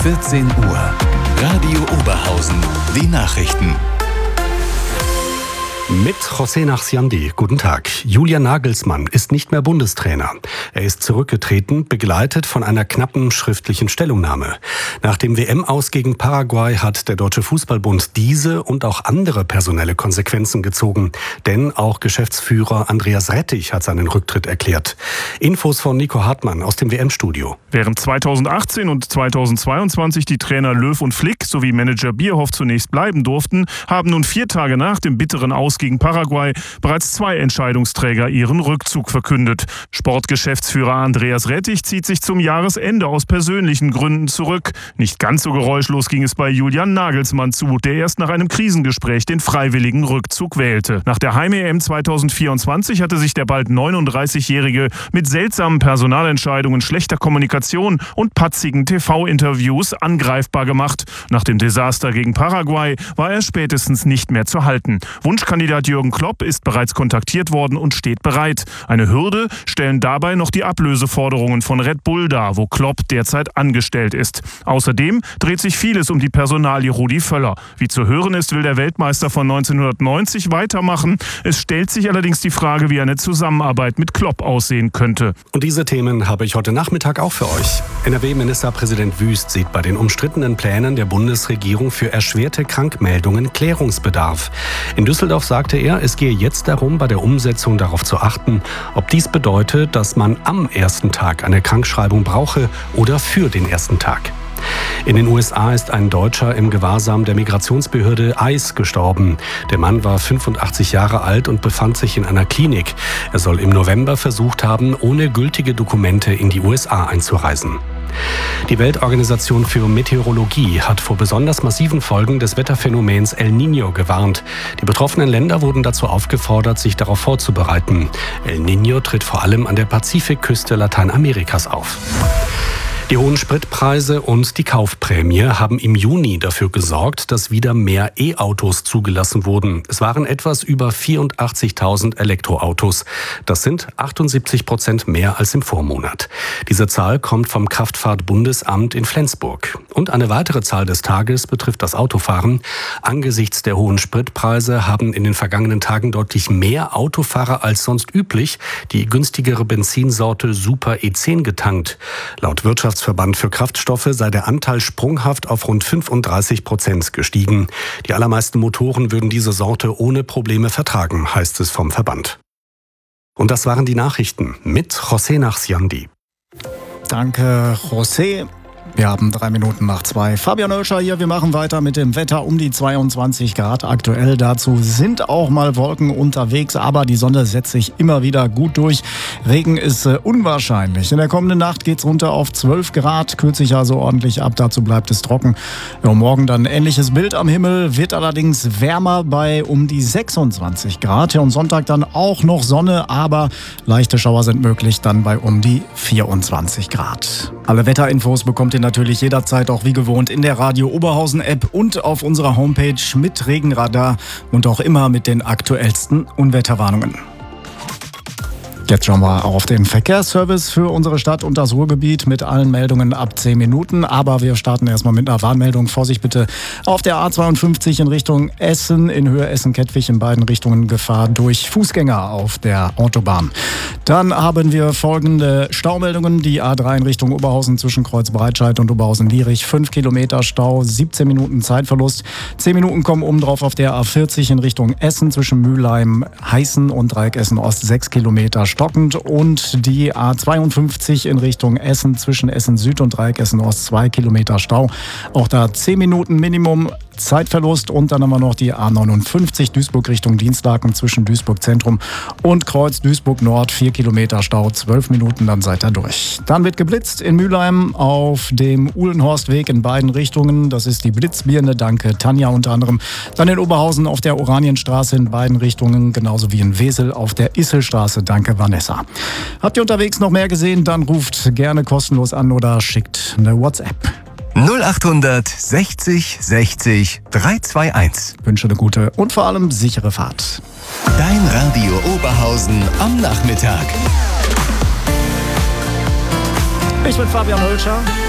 14 Uhr. Radio Oberhausen. Die Nachrichten. Mit José Nachsiandi. Guten Tag. Julian Nagelsmann ist nicht mehr Bundestrainer. Er ist zurückgetreten, begleitet von einer knappen schriftlichen Stellungnahme. Nach dem WM-Aus gegen Paraguay hat der Deutsche Fußballbund diese und auch andere personelle Konsequenzen gezogen. Denn auch Geschäftsführer Andreas Rettich hat seinen Rücktritt erklärt. Infos von Nico Hartmann aus dem WM-Studio. Während 2018 und 2022 die Trainer Löw und Flick sowie Manager Bierhoff zunächst bleiben durften, haben nun 4 Tage nach dem bitteren Aus gegen Paraguay bereits 2 Entscheidungsträger ihren Rückzug verkündet. Sportgeschäftsführer Andreas Rettich zieht sich zum Jahresende aus persönlichen Gründen zurück. Nicht ganz so geräuschlos ging es bei Julian Nagelsmann zu, der erst nach einem Krisengespräch den freiwilligen Rückzug wählte. Nach der Heim-EM 2024 hatte sich der bald 39-Jährige mit seltsamen Personalentscheidungen, schlechter Kommunikation und patzigen TV-Interviews angreifbar gemacht. Nach dem Desaster gegen Paraguay war er spätestens nicht mehr zu halten. Wunschkandidat Jürgen Klopp ist bereits kontaktiert worden und steht bereit. Eine Hürde stellen dabei noch die Ablöseforderungen von Red Bull dar, wo Klopp derzeit angestellt ist. Außerdem dreht sich vieles um die Personalie Rudi Völler. Wie zu hören ist, will der Weltmeister von 1990 weitermachen. Es stellt sich allerdings die Frage, wie eine Zusammenarbeit mit Klopp aussehen könnte. Und diese Themen habe ich heute Nachmittag auch für euch. NRW-Ministerpräsident Wüst sieht bei den umstrittenen Plänen der Bundesregierung für erschwerte Krankmeldungen Klärungsbedarf. In Düsseldorf sagte er, es gehe jetzt darum, bei der Umsetzung darauf zu achten, ob dies bedeutet, dass man am ersten Tag eine Krankschreibung brauche oder für den ersten Tag. In den USA ist ein Deutscher im Gewahrsam der Migrationsbehörde ICE gestorben. Der Mann war 85 Jahre alt und befand sich in einer Klinik. Er soll im November versucht haben, ohne gültige Dokumente in die USA einzureisen. Die Weltorganisation für Meteorologie hat vor besonders massiven Folgen des Wetterphänomens El Niño gewarnt. Die betroffenen Länder wurden dazu aufgefordert, sich darauf vorzubereiten. El Niño tritt vor allem an der Pazifikküste Lateinamerikas auf. Die hohen Spritpreise und die Kaufprämie haben im Juni dafür gesorgt, dass wieder mehr E-Autos zugelassen wurden. Es waren etwas über 84.000 Elektroautos. Das sind 78% mehr als im Vormonat. Diese Zahl kommt vom Kraftfahrtbundesamt in Flensburg. Und eine weitere Zahl des Tages betrifft das Autofahren. Angesichts der hohen Spritpreise haben in den vergangenen Tagen deutlich mehr Autofahrer als sonst üblich die günstigere Benzinsorte Super E10 getankt. Laut Wirtschaftsverband für Kraftstoffe sei der Anteil sprunghaft auf rund 35% gestiegen. Die allermeisten Motoren würden diese Sorte ohne Probleme vertragen, heißt es vom Verband. Und das waren die Nachrichten mit José Nachsiandi. Danke, José. Wir haben 3 Minuten nach 2. Fabian Oelscher hier. Wir machen weiter mit dem Wetter um die 22 Grad aktuell. Dazu sind auch mal Wolken unterwegs, aber die Sonne setzt sich immer wieder gut durch. Regen ist unwahrscheinlich. In der kommenden Nacht geht es runter auf 12 Grad, kühlt sich also ordentlich ab. Dazu bleibt es trocken. Ja, morgen dann ähnliches Bild am Himmel, wird allerdings wärmer bei um die 26 Grad. Ja, und Sonntag dann auch noch Sonne, aber leichte Schauer sind möglich, dann bei um die 24 Grad. Alle Wetterinfos bekommt ihr natürlich jederzeit auch wie gewohnt in der Radio Oberhausen App und auf unserer Homepage mit Regenradar und auch immer mit den aktuellsten Unwetterwarnungen. Jetzt schauen wir auf den Verkehrsservice für unsere Stadt und das Ruhrgebiet mit allen Meldungen ab 10 Minuten. Aber wir starten erstmal mit einer Warnmeldung. Vorsicht bitte auf der A52 in Richtung Essen, in Höhe Essen-Kettwig in beiden Richtungen Gefahr durch Fußgänger auf der Autobahn. Dann haben wir folgende Staumeldungen. Die A3 in Richtung Oberhausen zwischen Kreuzbreitscheid und Oberhausen-Lierich. 5 Kilometer Stau, 17 Minuten Zeitverlust. 10 Minuten kommen obendrauf auf der A40 in Richtung Essen zwischen Mülheim, Heißen und Dreieck Essen-Ost. 6 Kilometer stockend. Und die A52 in Richtung Essen zwischen Essen Süd und Dreieck Essen-Ost. 2 Kilometer Stau. Auch da 10 Minuten Minimum Zeitverlust. Und dann haben wir noch die A59 Duisburg Richtung Dienstlaken zwischen Duisburg Zentrum und Kreuz Duisburg Nord. 4 Kilometer Stau, 12 Minuten, dann seid ihr durch. Dann wird geblitzt in Mülheim auf dem Uhlenhorstweg in beiden Richtungen. Das ist die Blitzbirne, danke Tanja unter anderem. Dann in Oberhausen auf der Oranienstraße in beiden Richtungen, genauso wie in Wesel auf der Isselstraße, danke Vanessa. Habt ihr unterwegs noch mehr gesehen, dann ruft gerne kostenlos an oder schickt eine WhatsApp. 0800 60 60 321. Wünsche eine gute und vor allem sichere Fahrt. Dein Radio Oberhausen am Nachmittag. Ich bin Fabian Oelscher.